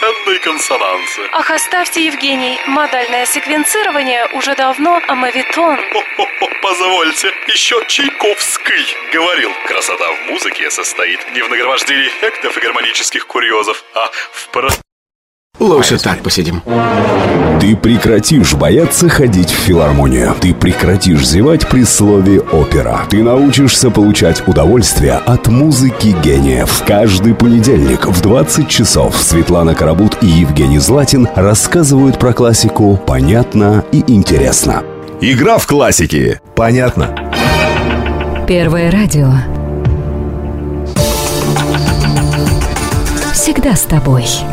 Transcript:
совершенные консонансы. Ах, оставьте, Евгений, модальное секвенцирование уже давно моветон. Позвольте, еще Чайковский говорил: красота в музыке состоит не в нагромождении эффектов и гармонических курьезов, а в Лучше так посидим. Ты прекратишь бояться ходить в филармонию. Ты прекратишь зевать при слове «опера». Ты научишься получать удовольствие от музыки гениев. Каждый понедельник в 20 часов Светлана Карабут и Евгений Златин рассказывают про классику понятно и интересно. Игра в классики. Понятно. Первое радио. Всегда с тобой.